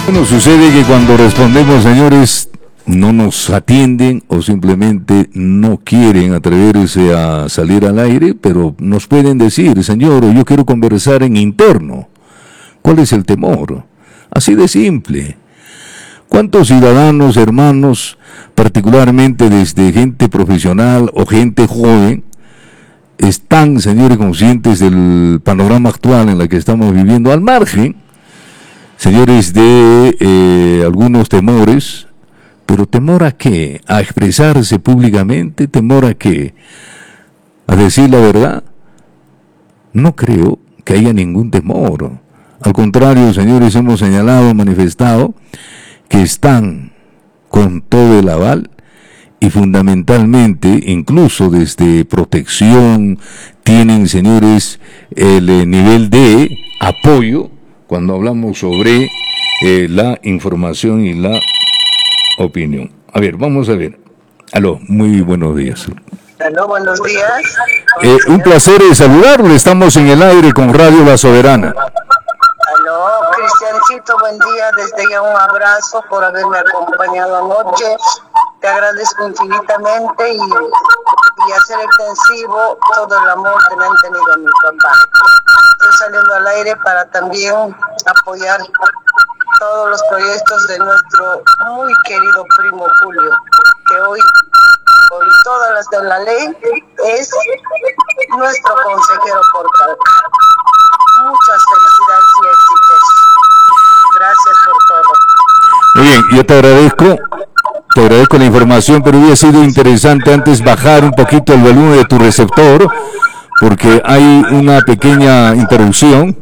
Bueno, sucede que cuando respondemos, señores, no nos atienden o simplemente no quieren atreverse a salir al aire, pero nos pueden decir, señor, yo quiero conversar en interno. ¿Cuál es el temor? Así de simple. ¿Cuántos ciudadanos, hermanos, particularmente desde gente profesional o gente joven, están, señores, conscientes del panorama actual en el que estamos viviendo, al margen, señores, de algunos temores? ¿Pero temor a qué? ¿A expresarse públicamente? ¿Temor a qué? ¿A decir la verdad? No creo que haya ningún temor. Al contrario, señores, hemos señalado, manifestado, que están con todo el aval y fundamentalmente, incluso desde protección, tienen, señores, el nivel de apoyo cuando hablamos sobre la información y la opinión. A ver, vamos a ver. Aló, muy buenos días. Aló, buenos días. Un placer saludarlo. Estamos en el aire con Radio La Soberana. Aló, Cristiancito, buen día. Desde ya un abrazo por haberme acompañado anoche. Te agradezco infinitamente y hacer extensivo todo el amor que me han tenido a mi papá. Estoy saliendo al aire para también apoyar todos los proyectos de nuestro muy querido primo Julio, que hoy, con todas las de la ley, es nuestro consejero por Calca. Muchas felicidades y éxitos. Gracias por todo. Muy bien, yo te agradezco la información, pero hubiera sido interesante antes bajar un poquito el volumen de tu receptor, porque hay una pequeña interrupción.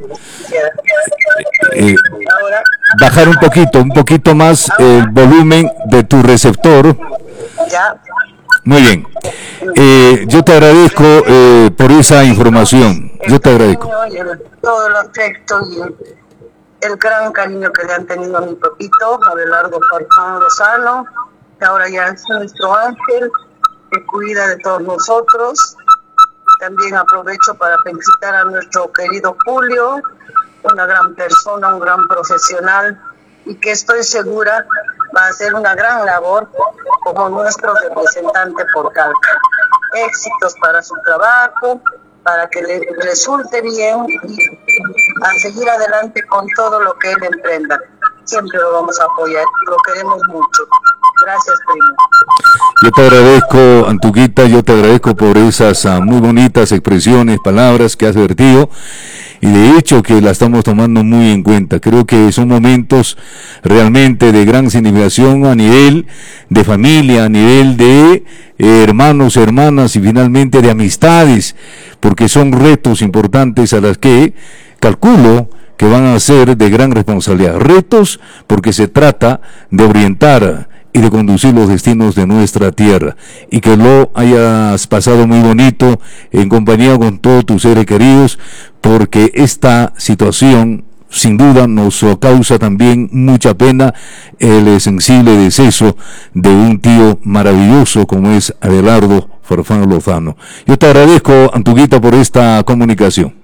Bajar un poquito más el volumen de tu receptor. Ya. Muy bien. Yo te agradezco por esa información. Yo te agradezco. Todo el afecto y el gran cariño que le han tenido a mi papito, Abelardo Farfán Lozano, que ahora ya es nuestro ángel, que cuida de todos nosotros. También aprovecho para felicitar a nuestro querido Julio, una gran persona, un gran profesional, y que estoy segura va a hacer una gran labor como nuestro representante por Calca. Éxitos para su trabajo, para que le resulte bien y a seguir adelante con todo lo que él emprenda. Siempre lo vamos a apoyar, lo queremos mucho. Gracias, primo. Yo te agradezco, Antuquita, yo te agradezco por esas muy bonitas expresiones, palabras que has vertido, y de hecho que la estamos tomando muy en cuenta. Creo que son momentos realmente de gran significación a nivel de familia, a nivel de hermanos, hermanas y finalmente de amistades, porque son retos importantes a las que calculo que van a ser de gran responsabilidad. Retos porque se trata de orientar y de conducir los destinos de nuestra tierra, y que lo hayas pasado muy bonito en compañía con todos tus seres queridos, porque esta situación sin duda nos causa también mucha pena el sensible deceso de un tío maravilloso como es Abelardo Farfán Lozano. Yo te agradezco, Antuguita, por esta comunicación.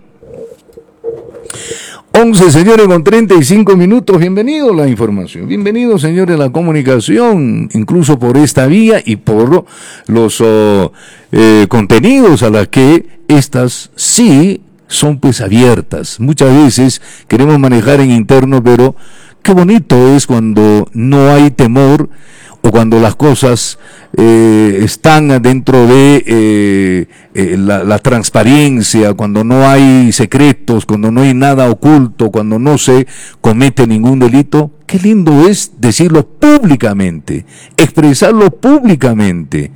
11, señores, con 35 minutos. Bienvenido a la información. Bienvenido, señores, a la comunicación, incluso por esta vía y por los contenidos a las que estas sí son pues abiertas. Muchas veces queremos manejar en interno, pero qué bonito es cuando no hay temor o cuando las cosas están dentro de la transparencia, cuando no hay secretos, cuando no hay nada oculto, cuando no se comete ningún delito. Qué lindo es decirlo públicamente, expresarlo públicamente.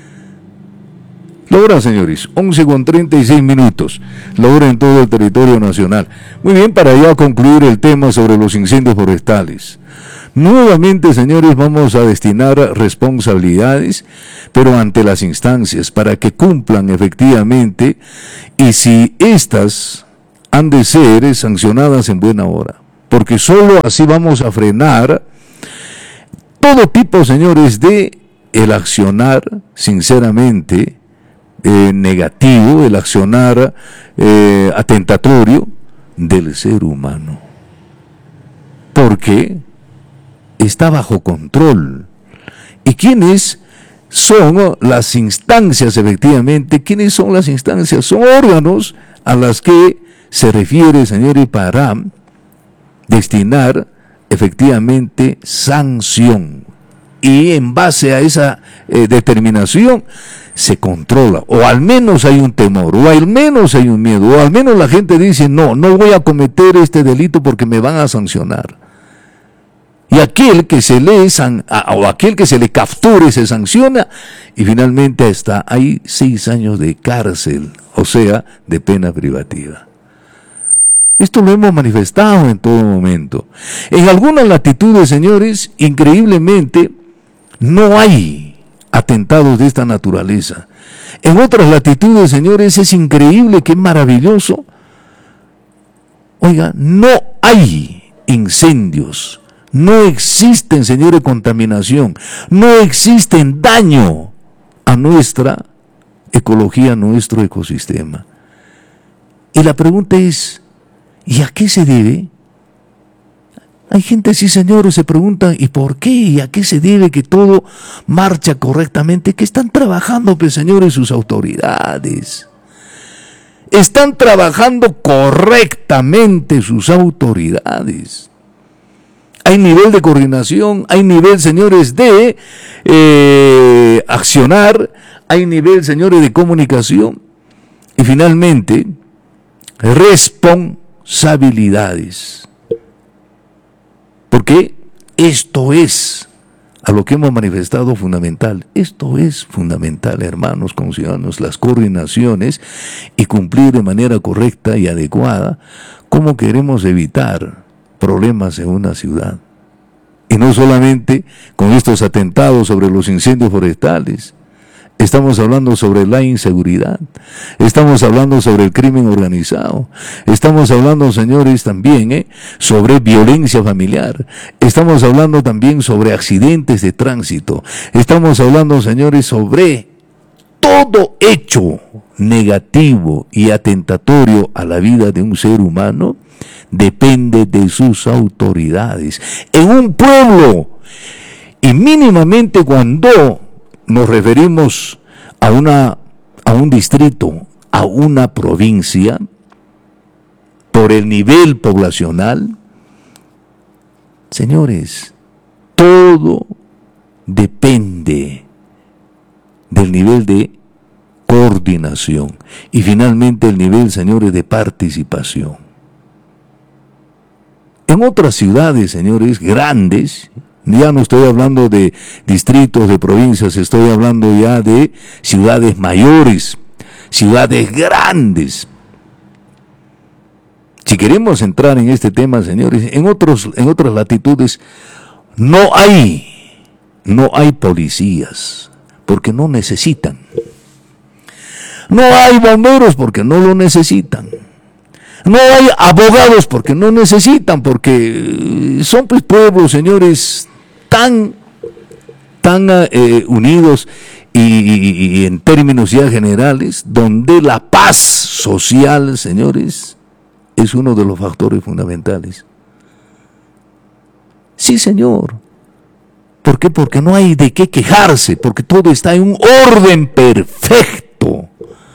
La hora, señores, 11 con 36 minutos, la hora en todo el territorio nacional. Muy bien, para ya concluir el tema sobre los incendios forestales. Nuevamente, señores, vamos a destinar responsabilidades, pero ante las instancias, para que cumplan efectivamente, y si estas han de ser sancionadas en buena hora, porque solo así vamos a frenar todo tipo, señores, de el accionar, sinceramente, negativo, el accionar atentatorio del ser humano. ¿Por qué? está bajo control. ¿Y quiénes son las instancias, efectivamente? ¿Quiénes son las instancias? Son órganos a las que se refiere, señores, para destinar efectivamente sanción. Y en base a esa determinación se controla, o al menos hay un temor, o al menos hay un miedo, o al menos la gente dice, no voy a cometer este delito porque me van a sancionar. Y aquel que se le capture se sanciona, y finalmente hay 6 años de cárcel, o sea, de pena privativa. Esto lo hemos manifestado en todo momento. En algunas latitudes, señores, increíblemente, no hay atentados de esta naturaleza. En otras latitudes, señores, es increíble, que es maravilloso. Oiga, no hay incendios, no existen, señores, contaminación, no existen daño a nuestra ecología, a nuestro ecosistema. Y la pregunta es, ¿y a qué se debe? Hay gente, sí, señores, se preguntan, ¿y por qué? ¿Y a qué se debe que todo marcha correctamente? Que están trabajando, pues, señores, sus autoridades. Están trabajando correctamente sus autoridades. Hay nivel de coordinación, hay nivel, señores, de accionar, hay nivel, señores, de comunicación. Y finalmente, responsabilidades. Porque esto es a lo que hemos manifestado fundamental. Esto es fundamental, hermanos, como ciudadanos, las coordinaciones y cumplir de manera correcta y adecuada cómo queremos evitar problemas en una ciudad. Y no solamente con estos atentados sobre los incendios forestales. Estamos hablando sobre la inseguridad, estamos hablando sobre el crimen organizado, estamos hablando, señores, también sobre violencia familiar, estamos hablando también sobre accidentes de tránsito, estamos hablando, señores, sobre todo hecho negativo y atentatorio a la vida de un ser humano, depende de sus autoridades. En un pueblo, y mínimamente cuando nos referimos a un distrito, a una provincia, por el nivel poblacional, señores, todo depende del nivel de coordinación y finalmente el nivel, señores, de participación. En otras ciudades, señores, grandes, ya no estoy hablando de distritos, de provincias, estoy hablando ya de ciudades mayores, ciudades grandes. Si queremos entrar en este tema, señores, en otras latitudes no hay policías, porque no necesitan. No hay bomberos, porque no lo necesitan. No hay abogados, porque no necesitan, porque son, pues, pueblos, señores, tan unidos y en términos ya generales, donde la paz social, señores, es uno de los factores fundamentales. Sí, señor. ¿Por qué? Porque no hay de qué quejarse, porque todo está en un orden perfecto.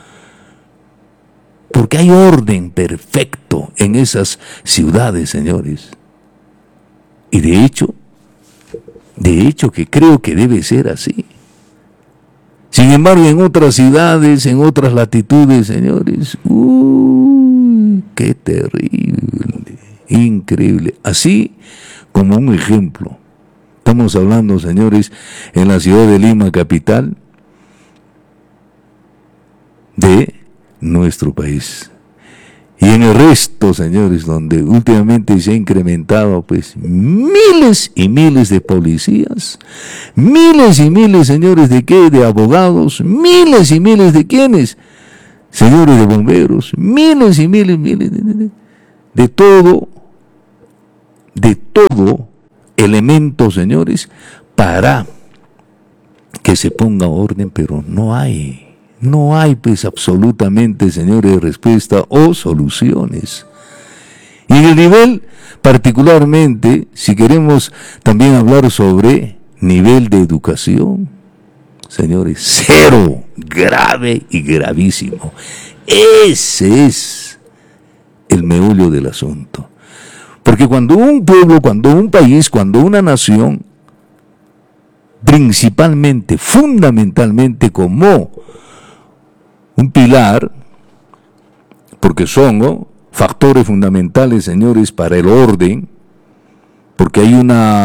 Porque hay orden perfecto en esas ciudades, señores. Y de hecho que creo que debe ser así. Sin embargo, en otras ciudades, en otras latitudes, señores, qué terrible, increíble. Así como un ejemplo, estamos hablando, señores, en la ciudad de Lima, capital de nuestro país. Y en el resto, señores, donde últimamente se ha incrementado, pues, miles y miles de policías, miles y miles, señores, ¿de qué? De abogados, miles y miles de ¿quiénes? Señores, de bomberos, miles y miles de todo elemento, señores, para que se ponga orden, pero no hay, pues, absolutamente, señores, respuesta o soluciones. Y en el nivel, particularmente, si queremos también hablar sobre nivel de educación, señores, cero, grave y gravísimo. Ese es el meollo del asunto. Porque cuando un pueblo, cuando un país, cuando una nación, principalmente, fundamentalmente como un pilar, porque son factores fundamentales, señores, para el orden, porque hay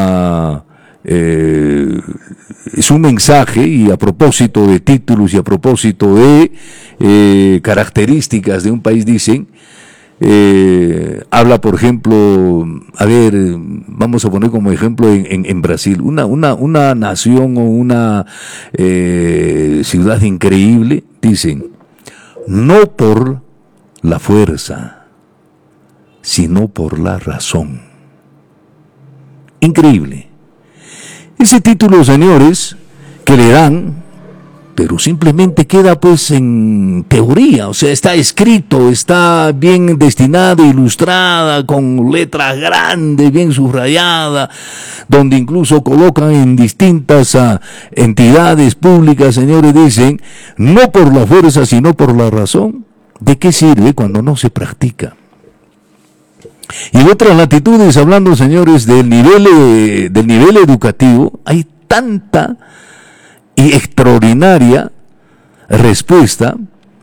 es un mensaje, y a propósito de títulos y a propósito de características de un país, dicen, habla, por ejemplo, vamos a poner como ejemplo en Brasil, una nación o una ciudad increíble, dicen, no por la fuerza, sino por la razón. Increíble. Ese título, señores, que le dan, pero simplemente queda pues en teoría, o sea, está escrito, está bien destinado, ilustrada, con letras grandes, bien subrayada, donde incluso colocan en distintas entidades públicas, señores, dicen, no por la fuerza, sino por la razón. ¿De qué sirve cuando no se practica? Y en otras latitudes, hablando, señores, del nivel educativo, hay tanta y extraordinaria respuesta.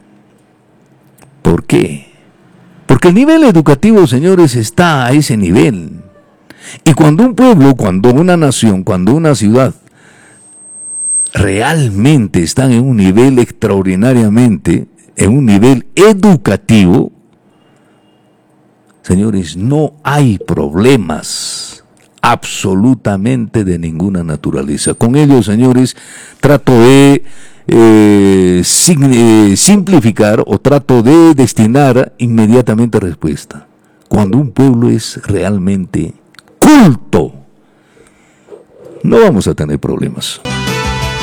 ¿Por qué? Porque el nivel educativo, señores, está a ese nivel. Y cuando un pueblo, cuando una nación, cuando una ciudad realmente están en un nivel extraordinariamente, en un nivel educativo, señores, no hay problemas absolutamente de ninguna naturaleza. Con ello, señores, trato de simplificar o trato de destinar inmediatamente respuesta. Cuando un pueblo es realmente culto, no vamos a tener problemas.